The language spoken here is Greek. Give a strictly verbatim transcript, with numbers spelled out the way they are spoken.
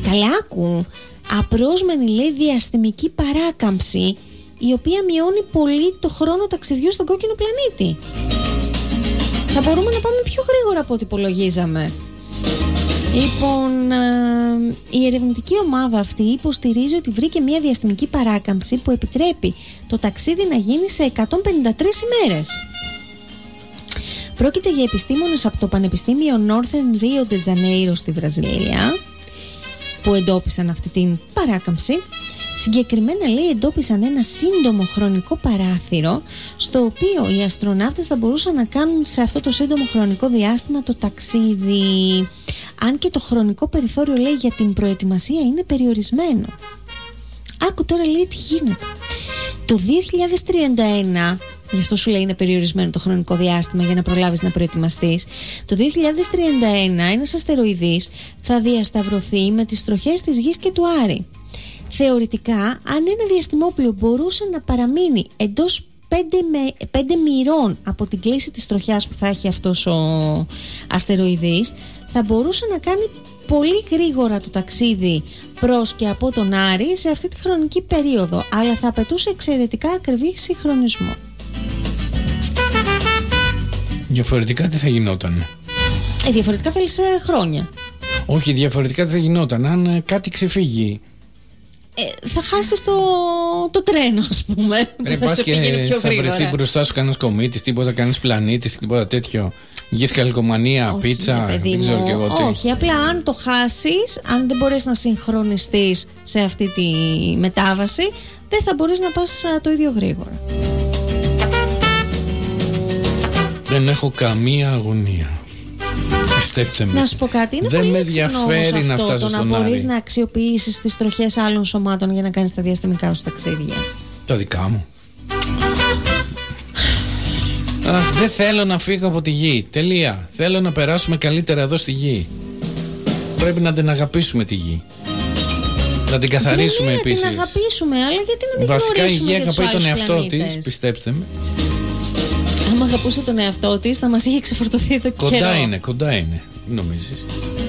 Καλά άκου. Απρόσμενη, λέει, διαστημική παράκαμψη, η οποία μειώνει πολύ το χρόνο ταξιδιού στον κόκκινο πλανήτη. Θα μπορούμε να πάμε πιο γρήγορα από ό,τι υπολογίζαμε. Λοιπόν, η ερευνητική ομάδα αυτή υποστηρίζει ότι βρήκε μια διαστημική παράκαμψη που επιτρέπει το ταξίδι να γίνει σε εκατόν πενήντα τρεις ημέρες. Πρόκειται για επιστήμονες από το Πανεπιστήμιο Northern Rio de Janeiro στη Βραζιλία που εντόπισαν αυτή την παράκαμψη. Συγκεκριμένα, λέει, εντόπισαν ένα σύντομο χρονικό παράθυρο στο οποίο οι αστροναύτες θα μπορούσαν να κάνουν σε αυτό το σύντομο χρονικό διάστημα το ταξίδι. Αν και το χρονικό περιθώριο, λέει, για την προετοιμασία είναι περιορισμένο. Άκου τώρα, λέει, τι γίνεται. Το δύο χιλιάδες τριάντα ένα, γι' αυτό σου λέει είναι περιορισμένο το χρονικό διάστημα για να προλάβεις να προετοιμαστείς. Το δύο χιλιάδες τριάντα ένα ένας αστεροειδής θα διασταυρωθεί με τις τροχές της Γης και του Άρη. Θεωρητικά, αν ένα διαστημόπλοιο μπορούσε να παραμείνει εντός πέντε, με, πέντε μοιρών από την κλίση της τροχιάς που θα έχει αυτός ο αστεροειδής, θα μπορούσε να κάνει πολύ γρήγορα το ταξίδι προς και από τον Άρη σε αυτή τη χρονική περίοδο, αλλά θα απαιτούσε εξαιρετικά ακριβή συγχρονισμό. Διαφορετικά τι θα γινόταν? Ε, διαφορετικά θέλεις χρόνια. Όχι, διαφορετικά τι θα γινόταν αν κάτι ξεφύγει? Ε, θα χάσεις το, το τρένο, ας πούμε. Ρε, πας και θα βρεθεί μπροστά σου κανένας κομίτης, τίποτα, κανένας πλανήτης, τίποτα τέτοιο. Γης καλκομανία, όχι, πίτσα, δεν μου, ξέρω και εγώ τι. Όχι, απλά αν το χάσεις, αν δεν μπορείς να συγχρονιστείς σε αυτή τη μετάβαση, δεν θα μπορείς να πας το ίδιο γρήγορα. Δεν έχω καμία αγωνία. Πιστέψτε με. Να σου πω κάτι, είναι δεν πολύ με ενδιαφέρει να αυτό φτάσω το στον να μπορείς Άρη. να αξιοποιήσεις τις τροχές άλλων σωμάτων για να κάνεις τα διαστημικά σου ταξίδια. Τα δικά μου. Αχ, δεν θέλω να φύγω από τη γη. Τελεία. Θέλω να περάσουμε καλύτερα εδώ στη γη. Πρέπει να την αγαπήσουμε τη γη. Να την καθαρίσουμε επίσης. Να την αγαπήσουμε, αλλά γιατί να μην βασικά γνωρίσουμε η γη αγαπάει τον εαυτό πλανήτες. της, πιστέψτε με. Αν αγαπούσε τον εαυτό της, θα μας είχε ξεφορτωθεί εδώ και Κοντά καιρό. είναι, κοντά είναι. Νομίζεις?